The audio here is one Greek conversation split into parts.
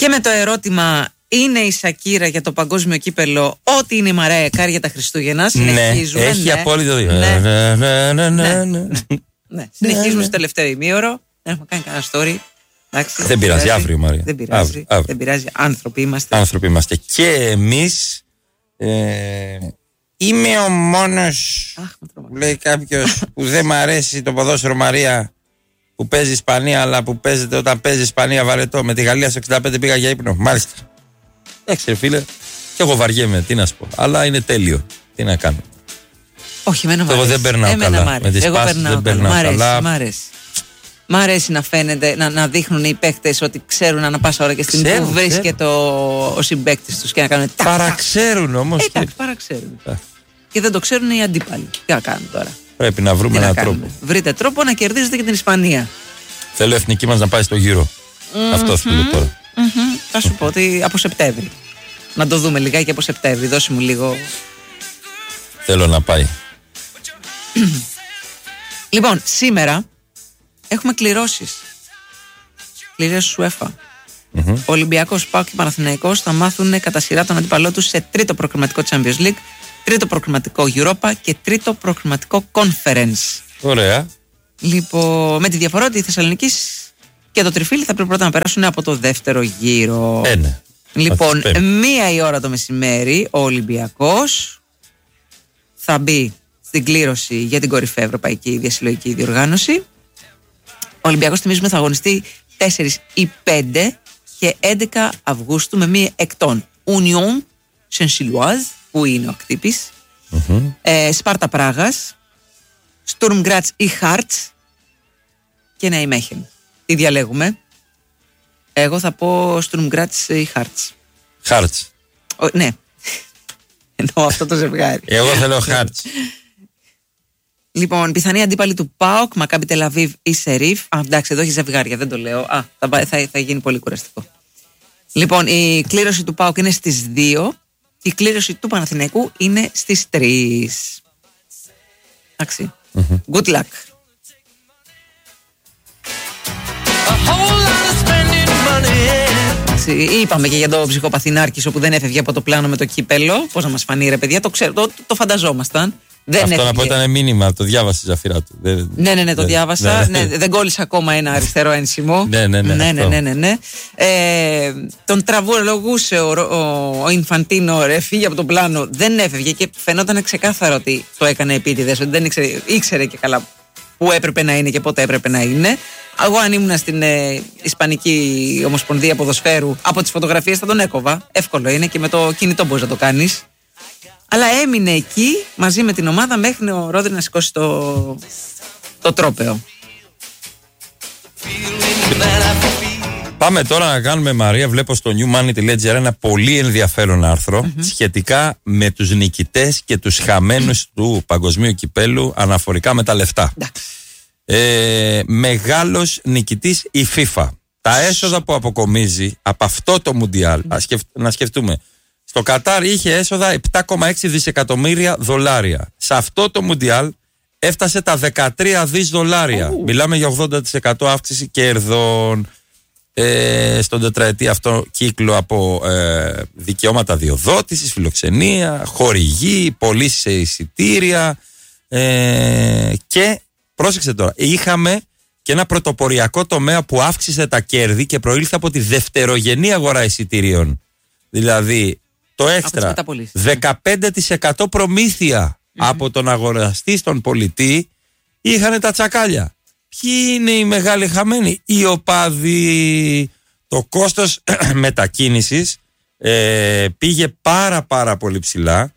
Και με το ερώτημα, είναι η Σακύρα για το παγκόσμιο κύπελο ό,τι είναι η Μαράια Κάρι για τα Χριστούγεννα? Συνεχίζουμε. Ναι, έχει απόλυτο δίκιο. Ναι, συνεχίζουμε στο τελευταίο ημίωρο. Δεν έχουμε κάνει κανένα story. Εντάξει, δεν πειράζει, αύριο Μαρία. Δεν πειράζει, αύριο. Δεν πειράζει. Άνθρωποι είμαστε. Και εμείς είμαι ο μόνος, λέει κάποιος, που δεν μ' αρέσει το ποδόσφαιρο, Μαρία, που παίζει Ισπανία, αλλά που παίζεται όταν παίζει Ισπανία βαρετό. Με τη Γαλλία στο 65 πήγα για ύπνο. Μάλιστα. Εντάξει, φίλε, και εγώ βαριέμαι, τι να σου πω. Αλλά είναι τέλειο. Τι να κάνω. Όχι, εμένα εγώ δεν περνάω καλά. Με τις πάσεις δεν περνάω καλά. Μ' αρέσει να φαίνεται, να δείχνουν οι παίκτες ότι ξέρουν ανά πάσα ώρα και στην που βρίσκεται ο συμπαίκτης τους και να κάνουν. Παραξέρουν όμως. Εντάξει, παραξέρουν. Και δεν το ξέρουν οι αντίπαλοι. Τι να κάνουν τώρα. Πρέπει να βρούμε έναν τρόπο. Βρείτε τρόπο να κερδίζετε και την Ισπανία. Θέλω η εθνική μας να πάει στο Γύρο. Αυτό θέλω τώρα. Θα σου πω ότι από Σεπτέμβρη. Να το δούμε λιγάκι από Σεπτέμβρη. Δώσε μου λίγο. Θέλω να πάει. Λοιπόν, σήμερα έχουμε κληρώσεις. Κληρώσεις UEFA. Ο Ολυμπιακός, ΠΑΟΚ και Παναθηναϊκός θα μάθουν κατά σειρά τον αντίπαλό τους σε τρίτο προκριματικό Champions League, τρίτο προκριματικό Europa και τρίτο προκριματικό Conference. Ωραία. Λοιπόν, με τη διαφορά ότι η Θεσσαλονίκη και το Τριφύλι θα πρέπει πρώτα να περάσουν από το δεύτερο γύρο. Ναι. Λοιπόν, 1 η ώρα το μεσημέρι ο Ολυμπιακός θα μπει στην κλήρωση για την κορυφαία ευρωπαϊκή διασυλλογική διοργάνωση. Ο Ολυμπιακός, θυμίζουμε, θα αγωνιστεί 4 ή 5 και 11 Αυγούστου με μία εκτών. Union Saint-Gilloise, που είναι ο ακτύπης, Σπάρτα Πράγας, Sturm Graz ή Hartz και Ναϊμέχεν. Τι διαλέγουμε? Εγώ θα πω Sturm Graz ή Hartz. Hartz. Ναι. Εννοώ αυτό το ζευγάρι. Εγώ θέλω Hartz. Λοιπόν, πιθανή αντίπαλη του ΠΑΟΚ, Μακάμπι Τελαβίβ ή Σερίφ. Εντάξει, εδώ έχει ζευγάρια, δεν το λέω. Θα γίνει πολύ κουραστικό. Λοιπόν, η κλήρωση του ΠΑΟΚ είναι στις 2. Η κλήρωση του Παναθηναϊκού είναι στις 3. Εντάξει. Good luck. Είπαμε και για τον ψυχοπαθή Νάρκησο που δεν έφευγε από το πλάνο με το κύπελο. Πώς να μας φανεί, ρε παιδιά, το ξέρω, το φανταζόμασταν. Δεν αυτό έφυγε. Να πω ήταν μήνυμα, το διάβασε η Ζαφυρά του. Ναι, το διάβασα. Ναι, δεν κόλλησα ακόμα ένα αριστερό ένσημο. Ναι. Τον τραβολογούσε ο Ινφαντίνο, ρε, φύγε από τον πλάνο. Δεν έφευγε και φαινόταν ξεκάθαρο ότι το έκανε επίτηδες, ότι δεν ήξερε και καλά που έπρεπε να είναι και πότε έπρεπε να είναι. Εγώ, αν ήμουν στην Ισπανική Ομοσπονδία Ποδοσφαίρου, από τις φωτογραφίες θα τον έκοβα. Εύκολο είναι και με το κινητό μπορείς να το κάνεις. Αλλά έμεινε εκεί μαζί με την ομάδα μέχρι ο Ρόδρυ να σηκώσει το τρόπαιο. Πάμε τώρα να κάνουμε, Μαρία, βλέπω στο newmoney.gr ένα πολύ ενδιαφέρον άρθρο σχετικά με τους νικητές και τους χαμένους του παγκοσμίου κυπέλου αναφορικά με τα λεφτά. Μεγάλος νικητής η FIFA. Τα έσοδα που αποκομίζει από αυτό το Μουντιάλ, να σκεφτούμε, στο Κατάρ είχε έσοδα 7,6 δισεκατομμύρια δολάρια. Σε αυτό το Μουντιάλ έφτασε τα 13 δις δολάρια. Μιλάμε για 80% αύξηση κερδών στον τετραετή αυτό κύκλο από δικαιώματα διοδότησης, φιλοξενία, χορηγή, πωλήσεις σε εισιτήρια και πρόσεξε τώρα, είχαμε και ένα πρωτοποριακό τομέα που αύξησε τα κέρδη και προήλθε από τη δευτερογενή αγορά εισιτήριων. Δηλαδή το έξτρα 15% προμήθεια από τον αγοραστή στον πολιτή είχαν τα τσακάλια. Ποιοι είναι οι μεγάλοι χαμένοι? Οι οπαδοί. Το κόστος μετακίνησης πήγε πάρα πολύ ψηλά.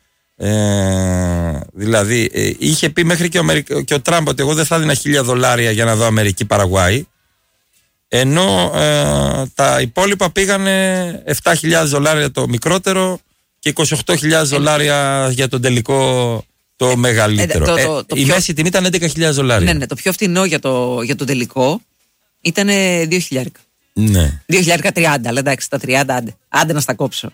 Δηλαδή είχε πει μέχρι και ο Τραμπ ότι εγώ δεν θα έδινα $1,000 για να δω Αμερική-Παραγουάη, ενώ τα υπόλοιπα πήγανε $7,000 το μικρότερο και $28,000 για τον τελικό το μεγαλύτερο. Η μέση τιμή ήταν $11,000. Ναι, το πιο φθηνό για το τελικό ήταν $2,000. Ναι. $2,030, αλλά εντάξει, τα 30 άντε να στα κόψω.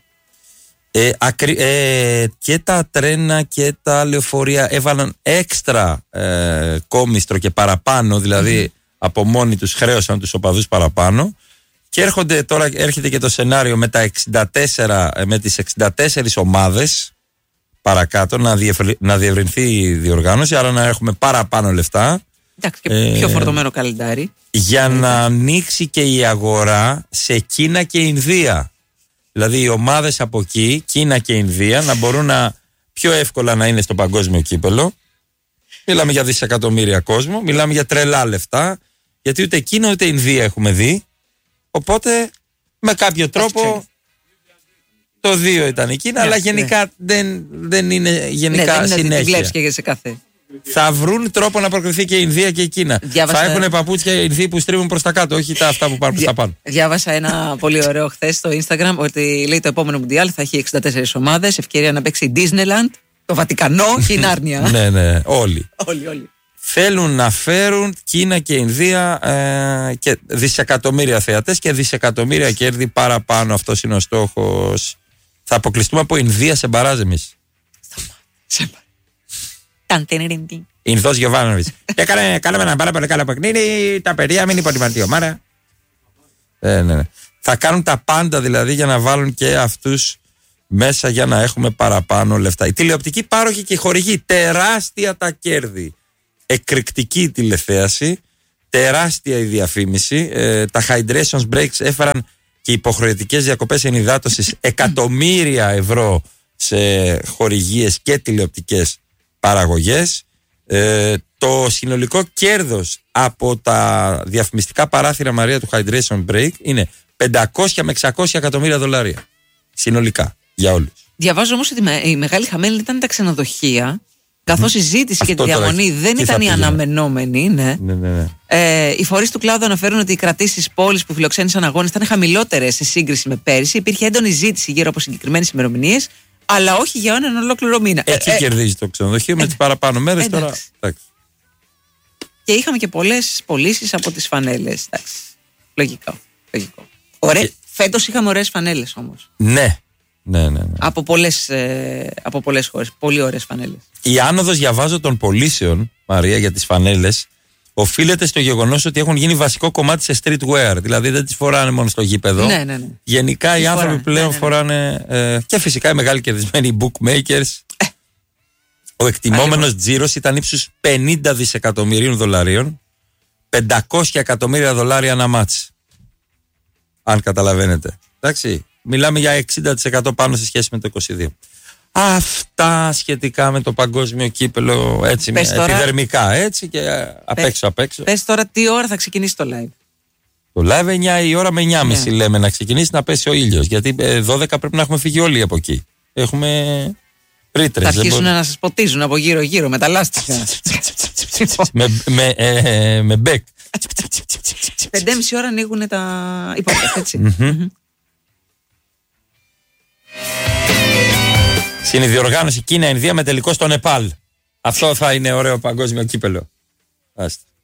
Και τα τρένα και τα λεωφορεία έβαλαν έξτρα κόμιστρο και παραπάνω, δηλαδή από μόνοι τους χρέωσαν τους οπαδούς παραπάνω, Και έρχεται και το σενάριο με τις 64 ομάδες παρακάτω να διευρυνθεί η διοργάνωση, άρα να έχουμε παραπάνω λεφτά. Εντάξει, και πιο φορτωμένο καλεντάρι. Για να ανοίξει και η αγορά σε Κίνα και Ινδία. Δηλαδή οι ομάδες από εκεί, Κίνα και Ινδία, να μπορούν πιο εύκολα να είναι στο παγκόσμιο κύπελο. Μιλάμε για δισεκατομμύρια κόσμο, μιλάμε για τρελά λεφτά, γιατί ούτε Κίνα ούτε Ινδία έχουμε δει. Οπότε με κάποιο τρόπο το 2 ήταν η Κίνα, αλλά γενικά δεν είναι γενικά συνέχεια. Δεν βλέπεις και σε κάθε. Θα βρουν τρόπο να προκριθεί και η Ινδία και η Κίνα. Θα έχουν παπούτσια οι Ινδοί που στρίβουν προς τα κάτω, όχι αυτά που πάρουν προς τα πάνω. Διάβασα ένα πολύ ωραίο χθες στο Instagram ότι λέει το επόμενο Μουντιάλ θα έχει 64 ομάδες, ευκαιρία να παίξει η Disneyland, το Βατικανό και η Νάρνια. Ναι, όλοι. Όλοι. Θέλουν να φέρουν Κίνα και Ινδία και δισεκατομμύρια θεατές και δισεκατομμύρια κέρδη παραπάνω. Αυτός είναι ο στόχος. Θα αποκλειστούμε από Ινδία σε μπαράζ εμείς. Ινδός Γιωβάνοβιτς. Κάναμε ένα πάρα πολύ καλό παιχνίδι. Τα παιδιά μην υποτιμάται η ομάδα. Ναι. Θα κάνουν τα πάντα δηλαδή για να βάλουν και αυτούς μέσα για να έχουμε παραπάνω λεφτά. Η τηλεοπτική πάροχη και η χορηγή, τεράστια τα κέρδη. Εκρηκτική τηλεθέαση, τεράστια η διαφήμιση. Τα hydration breaks έφεραν και υποχρεωτικές διακοπές ενυδάτωσης εκατομμύρια ευρώ σε χορηγίες και τηλεοπτικές παραγωγές. Το συνολικό κέρδος από τα διαφημιστικά παράθυρα Μαρία του hydration break είναι 500 με 600 εκατομμύρια δολάρια συνολικά για όλους. Διαβάζω όμως ότι η μεγάλη χαμένη ήταν τα ξενοδοχεία, καθώς η ζήτηση και τη διαμονή δεν ήταν η αναμενόμενη. Ναι. Οι φορείς του κλάδου αναφέρουν ότι οι κρατήσεις πόλης που φιλοξένησαν αγώνες ήταν χαμηλότερες σε σύγκριση με πέρυσι. Υπήρχε έντονη ζήτηση γύρω από συγκεκριμένες ημερομηνίες, αλλά όχι για έναν ολόκληρο μήνα. Εκεί κερδίζει το ξενοδοχείο με τις παραπάνω μέρες τώρα. Και είχαμε και πολλές πωλήσεις από τις φανέλες. Λογικό. Φέτος είχαμε ωραίες φανέλες όμως. Ναι. Από πολλές χώρες. Πολύ ωραίες φανέλες. Η άνοδος, διαβάζω, των πωλήσεων, Μαρία, για τις φανέλες οφείλεται στο γεγονός ότι έχουν γίνει βασικό κομμάτι σε streetwear. Δηλαδή δεν τις φοράνε μόνο στο γήπεδο. Ναι. Γενικά οι άνθρωποι πλέον φοράνε. Και φυσικά οι μεγάλοι κερδισμένοι, οι bookmakers. Ο εκτιμόμενος τζίρος ήταν ύψους 50 δισεκατομμυρίων δολαρίων, 500 εκατομμύρια δολάρια ένα μάτς. Αν καταλαβαίνετε. Εντάξει. Μιλάμε για 60% πάνω σε σχέση με το 22. Αυτά σχετικά με το παγκόσμιο κύπελο, έτσι, επιδερμικά, έτσι, και απ' έξω. Πες τώρα τι ώρα θα ξεκινήσει το live. Το live 9 η ώρα με 9.30 λέμε να ξεκινήσει, να πέσει ο ήλιος. Γιατί 12 πρέπει να έχουμε φύγει όλοι από εκεί. Έχουμε ρήτρες. Θα αρχίσουν να σας ποτίζουν από γύρω-γύρω με τα λάστιχα. με μπέκ. 5,5 ώρα ανοίγουν τα υπόλοιπα, έτσι. Στην διοργάνωση Κίνα-Ινδία με τελικό στο Νεπάλ. Αυτό θα είναι ωραίο παγκόσμιο κύπελο. Άστε.